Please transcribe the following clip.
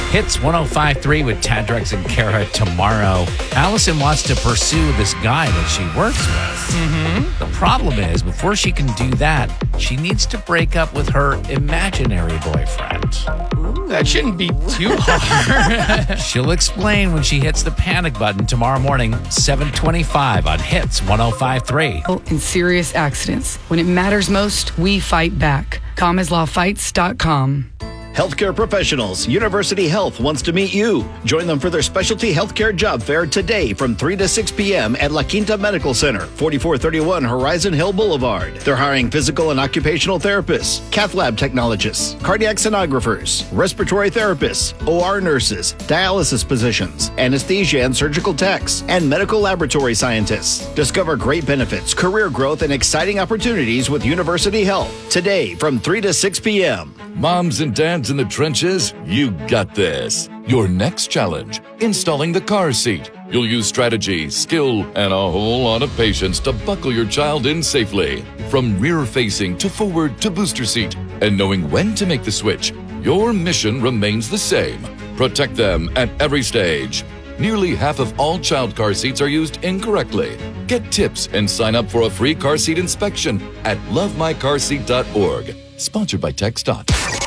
Hits 105.3 with Tadrex and Kara tomorrow. Allison wants to pursue this guy that she works with. The problem is, before she can do that, she needs to break up with her imaginary boyfriend. That shouldn't be too hard. She'll explain when she hits the panic button tomorrow morning, 7:25 on Hits 105.3. In serious accidents. When it matters most, we fight back. CommonslawFights.com. Healthcare professionals, University Health wants to meet you. Join them for their specialty healthcare job fair today from 3 to 6 p.m. at La Quinta Medical Center, 4431 Horizon Hill Boulevard. They're hiring physical and occupational therapists, cath lab technologists, cardiac sonographers, respiratory therapists, OR nurses, dialysis physicians, anesthesia and surgical techs, and medical laboratory scientists. Discover great benefits, career growth, and exciting opportunities with University Health today from 3 to 6 p.m. Moms and dads in the trenches, you got this. Your next challenge, installing the car seat. You'll use strategy, skill, and a whole lot of patience to buckle your child in safely. From rear-facing to forward to booster seat. And knowing when to make the switch, your mission remains the same. Protect them at every stage. Nearly half of all child car seats are used incorrectly. Get tips and sign up for a free car seat inspection at lovemycarseat.org. Sponsored by TxDOT.